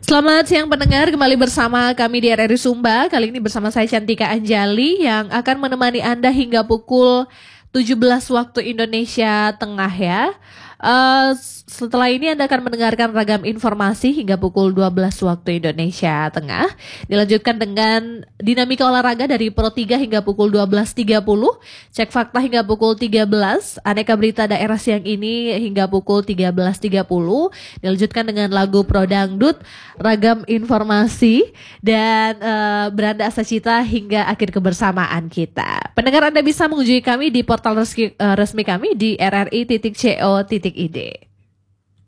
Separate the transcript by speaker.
Speaker 1: Selamat siang pendengar, kembali bersama kami di RRI Sumba. Kali ini bersama saya Cantika Anjali yang akan menemani Anda hingga pukul 17 waktu Indonesia Tengah ya. Setelah ini Anda akan mendengarkan ragam informasi hingga pukul 12 waktu Indonesia Tengah. Dilanjutkan dengan dinamika olahraga dari Pro 3 hingga pukul 12.30, cek fakta hingga pukul 13, aneka berita daerah siang ini hingga pukul 13.30. Dilanjutkan dengan lagu Pro Dangdut, ragam informasi, dan beranda asa cita hingga akhir kebersamaan kita. Pendengar Anda bisa mengunjungi kami di portal resmi kami di rri.co.id.